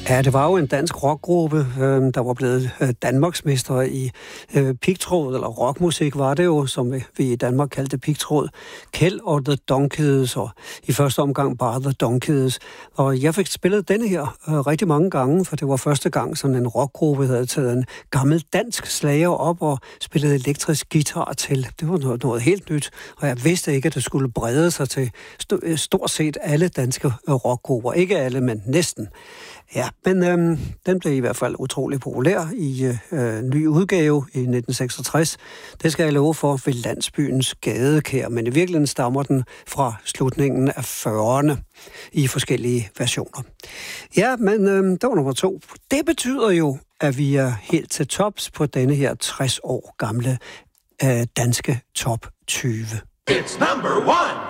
Ja, det var jo en dansk rockgruppe, der var blevet danmarksmestre i pigtråd, eller rockmusik var det jo, som vi i Danmark kaldte pigtråd. Kjeld og The Donkeys, og i første omgang bare The Donkeys. Og jeg fik spillet denne her rigtig mange gange, for det var første gang, sådan en rockgruppe havde taget en gammel dansk slager op og spillet elektrisk guitar til. Det var noget helt nyt, og jeg vidste ikke, at det skulle brede sig til stort set alle danske rockgrupper. Ikke alle, men næsten. Ja, men den blev i hvert fald utrolig populær i ny udgave i 1966. Det skal jeg love for ved landsbyens gadekær, men i virkeligheden stammer den fra slutningen af 40'erne i forskellige versioner. Ja, men det var nummer 2. Det betyder jo, at vi er helt til tops på denne her 60 år gamle danske top 20. It's number 1!